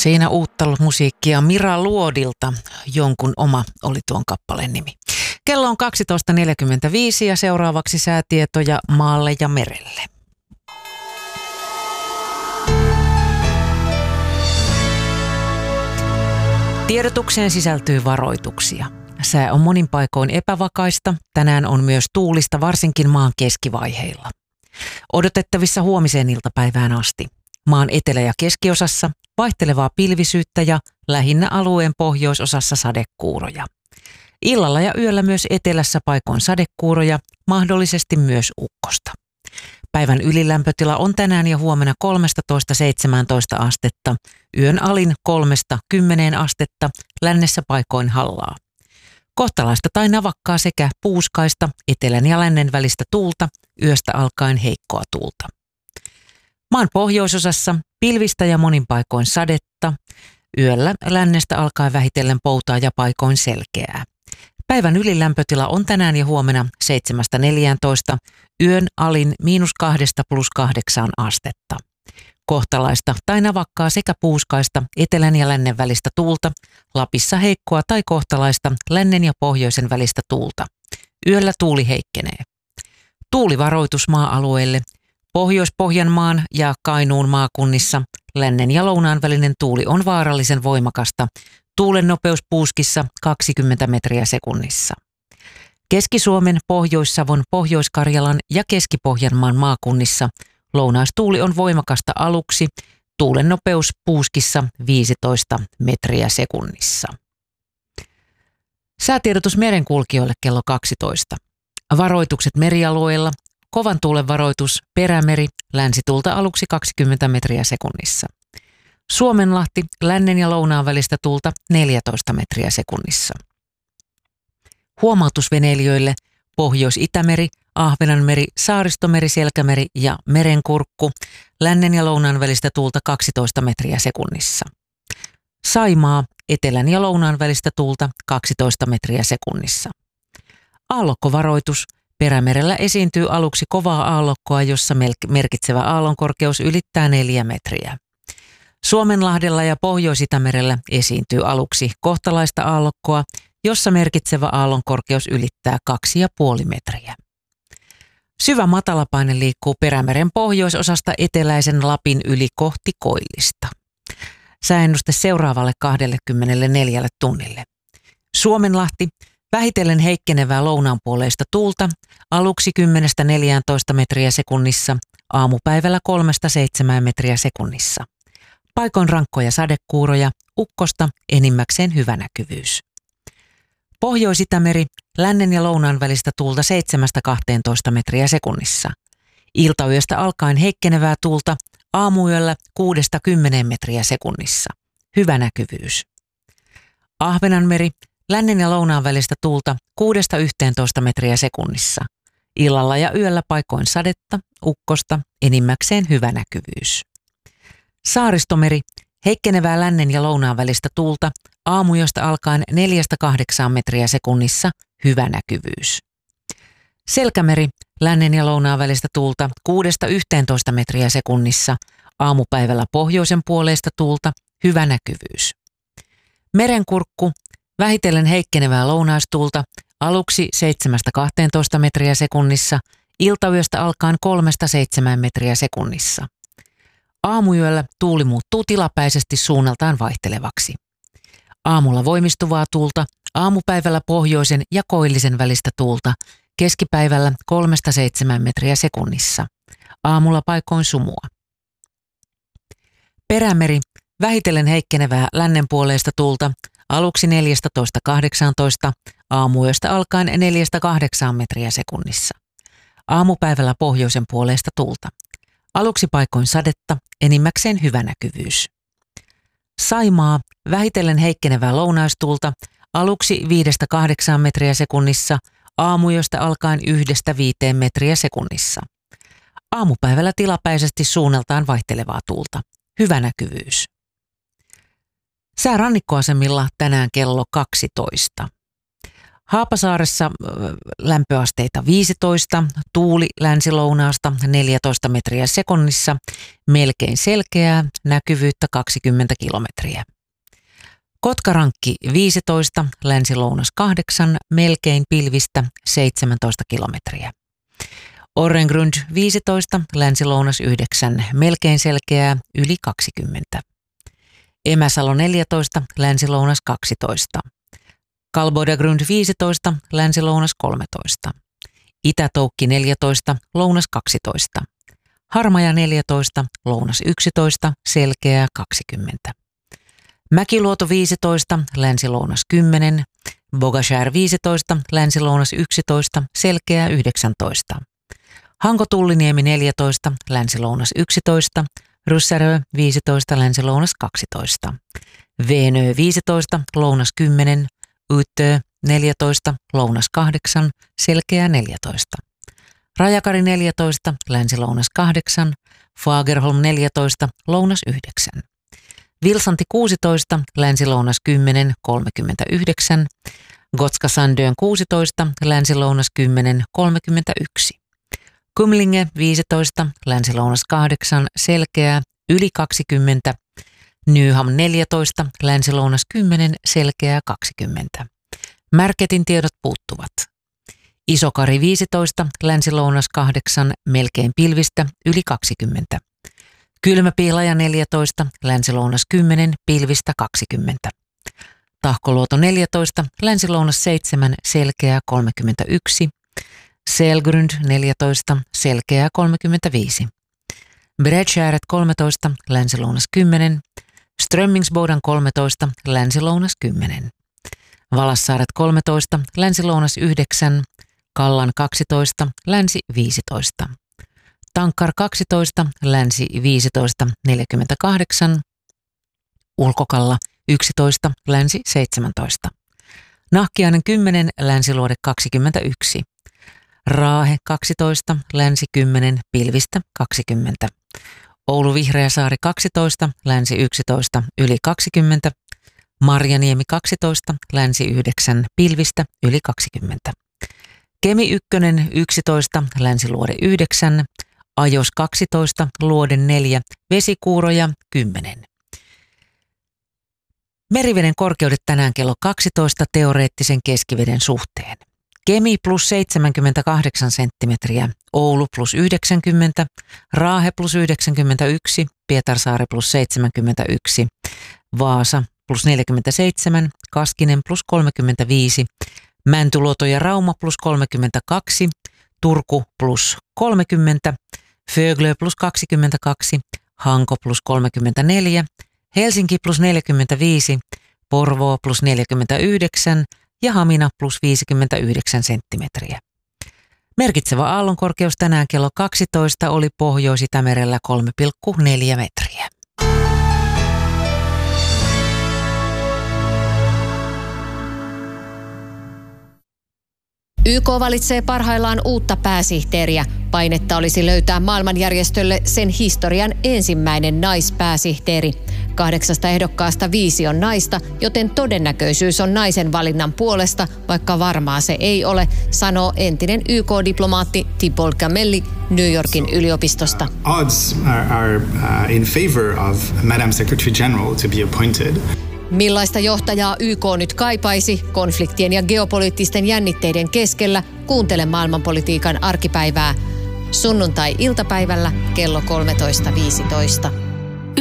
Siinä uutta musiikkia Mira Luodilta, jonkun oma oli tuon kappaleen nimi. Kello on 12.45 ja seuraavaksi säätietoja maalle ja merelle. Tiedotukseen sisältyy varoituksia. Sää on monin paikoin epävakaista. Tänään on myös tuulista varsinkin maan keskivaiheilla. Odotettavissa huomiseen iltapäivään asti. Maan etelä- ja keskiosassa vaihtelevaa pilvisyyttä ja lähinnä alueen pohjoisosassa sadekuuroja. Illalla ja yöllä myös etelässä paikoin sadekuuroja, mahdollisesti myös ukkosta. Päivän ylilämpötila on tänään ja huomenna 13-17 astetta, yön alin 3-10 astetta, lännessä paikoin hallaa. Kohtalaista tai navakkaa sekä puuskaista, etelän ja lännen välistä tuulta, yöstä alkaen heikkoa tuulta. Maan pohjoisosassa pilvistä ja monin paikoin sadetta, yöllä lännestä alkaen vähitellen poutaa ja paikoin selkeää. Päivän ylilämpötila on tänään ja huomenna 7-14, yön alin -2 + 8 astetta. Kohtalaista tai navakkaa sekä puuskaista, etelän ja lännen välistä tuulta, Lapissa heikkoa tai kohtalaista lännen ja pohjoisen välistä tuulta. Yöllä tuuli heikkenee. Tuulivaroitus maa-alueelle. Pohjois-Pohjanmaan ja Kainuun maakunnissa lännen ja lounaan välinen tuuli on vaarallisen voimakasta. Tuulen nopeus puuskissa 20 metriä sekunnissa. Keski-Suomen, Pohjois-Savon, Pohjois-Karjalan ja Keski-Pohjanmaan maakunnissa lounaistuuli on voimakasta aluksi. Tuulen nopeus puuskissa 15 metriä sekunnissa. Säätiedotus merenkulkijoille kello 12. Varoitukset merialueilla. Kovan tuulen varoitus Perämeri, länsituulta aluksi 20 metriä sekunnissa. Suomenlahti, lännen ja lounaan välistä tuulta 14 metriä sekunnissa. Huomautusveneilijöille Pohjois-Itämeri, Ahvenanmeri, Saaristomeri, Selkämeri ja Merenkurkku, lännen ja lounaan välistä tuulta 12 metriä sekunnissa. Saimaa, etelän ja lounaan välistä tuulta 12 metriä sekunnissa. Aallokkovaroitus. Perämerellä esiintyy aluksi kovaa aallokkoa, jossa merkitsevä aallonkorkeus ylittää 4 metriä. Suomenlahdella ja Pohjois-Itämerellä esiintyy aluksi kohtalaista aallokkoa, jossa merkitsevä aallonkorkeus ylittää 2,5 metriä. Syvä matalapaine liikkuu Perämeren pohjoisosasta eteläisen Lapin yli kohti Koillista. Sääennuste seuraavalle 24 tunnille. Suomenlahti. Vähitellen heikkenevää lounaanpuoleista tuulta, aluksi 10-14 metriä sekunnissa, aamupäivällä 3-7 metriä sekunnissa. Paikoin rankkoja sadekuuroja, ukkosta, enimmäkseen hyvä näkyvyys. Pohjois-Itämeri, lännen ja lounaan välistä tuulta 7-12 metriä sekunnissa. Iltayöstä alkaen heikkenevää tuulta, aamuyöllä 6-10 metriä sekunnissa. Hyvä näkyvyys. Ahvenanmeri, lännen ja lounaan välistä tuulta 6-11 metriä sekunnissa. Illalla ja yöllä paikoin sadetta, ukkosta, enimmäkseen hyvä näkyvyys. Saaristomeri, heikkenevää lännen ja lounaan välistä tuulta, aamuyöstä alkaen 4-8 metriä sekunnissa, hyvä näkyvyys. Selkämeri, lännen ja lounaan välistä tuulta 6-11 metriä sekunnissa, aamupäivällä pohjoisen puoleista tuulta, hyvä näkyvyys. Merenkurkku, vähitellen heikkenevää lounaistuulta, aluksi 7-12 metriä sekunnissa, iltayöstä alkaen 3-7 metriä sekunnissa. Aamuyöllä tuuli muuttuu tilapäisesti suunnaltaan vaihtelevaksi. Aamulla voimistuvaa tuulta, aamupäivällä pohjoisen ja koillisen välistä tuulta, keskipäivällä 3-7 metriä sekunnissa. Aamulla paikoin sumua. Perämeri, vähitellen heikkenevää lännenpuoleista tuulta, aluksi 14-18, aamuyöstä alkaen 4-8 metriä sekunnissa. Aamupäivällä pohjoisen puoleista tuulta. Aluksi paikoin sadetta, enimmäkseen hyvä näkyvyys. Saimaa, vähitellen heikkenevää lounaistuulta, aluksi 5-8 metriä sekunnissa, aamuyöstä alkaen 1-5 metriä sekunnissa. Aamupäivällä tilapäisesti suunnaltaan vaihtelevaa tuulta. Hyvä näkyvyys. Sää rannikkoasemilla tänään kello 12. Haapasaaressa lämpöasteita 15, tuuli länsi-lounaasta 14 metriä sekunnissa, melkein selkeää, näkyvyyttä 20 kilometriä. Kotkarankki 15, länsi-lounas 8, melkein pilvistä 17 kilometriä. Orrengrund 15, länsi-lounas 9, melkein selkeää, yli 20. Emäsalo 14, länsi-lounas 12. Kalbodagrund 15, länsi-lounas 13. Itätoukki 14, lounas 12. Harmaja 14, lounas 11, selkeää 20. Mäkiluoto 15, länsi-lounas 10. Bogashär 15, länsi-lounas 11, selkeää 19. Hanko-Tulliniemi 14, länsi-lounas 11. Ryssärö 15, länsi-lounas 12. Veenö 15, lounas 10. Yttö 14, lounas 8, selkeää 14. Rajakari 14, länsi-lounas 8. Fagerholm 14, lounas 9. Vilsanti 16, länsi-lounas 10, 39. Gotska-Sandön 16, länsi-lounas 10, 31. Kumlinge 15, länsi-lounas 8, selkeää, yli 20. Nyham 14, länsi-lounas 10, selkeää 20. Märketin tiedot puuttuvat. Isokari 15, länsi-lounas 8, melkein pilvistä, yli 20. Kylmäpihlaja 14, länsi-lounas 10, pilvistä 20. Tahkoluoto 14, länsi-lounas 7, selkeää 31. Selgrund 14, selkeää 35. Bredskärret 13, länsi-lounas 10. Strömmingsbodan 13, länsi-lounas 10. Valassaaret 13, länsi-lounas 9. Kallan 12, länsi 15. Tankkar 12, länsi 15, 48. Ulkokalla 11, länsi 17. Nahkiainen 10, länsiluode 21. Raahe 12, länsi 10, pilvistä 20. Oulu Vihreäsaari 12, länsi 11, yli 20. Marjaniemi 12, länsi 9, pilvistä yli 20. Kemi 1, 11, länsiluode 9. Ajos 12, luode 4, vesikuuroja 10. Meriveden korkeudet tänään kello 12 teoreettisen keskiveden suhteen. Kemi plus 78 senttimetriä, Oulu plus 90, Raahe plus 91, Pietarsaari plus 71, Vaasa plus 47, Kaskinen plus 35, Mäntyluoto ja Rauma plus 32, Turku plus 30, Föglö plus 22, Hanko plus 34, Helsinki plus 45, Porvoo plus 49 ja Hamina plus 59 senttimetriä. Merkitsevä aallonkorkeus tänään kello 12 oli Pohjois-Itämerellä 3,4 metriä. YK valitsee parhaillaan uutta pääsihteeriä. Painetta olisi löytää maailmanjärjestölle sen historian ensimmäinen naispääsihteeri. 8 ehdokkaasta 5 on naista, joten todennäköisyys on naisen valinnan puolesta, vaikka varmaa se ei ole, sanoo entinen YK-diplomaatti Thibault Gamelli New Yorkin yliopistosta. Odds are in favor of Madam Secretary General to be appointed. Millaista johtajaa YK nyt kaipaisi konfliktien ja geopoliittisten jännitteiden keskellä? Kuuntele maailmanpolitiikan arkipäivää sunnuntai-iltapäivällä kello 13.15.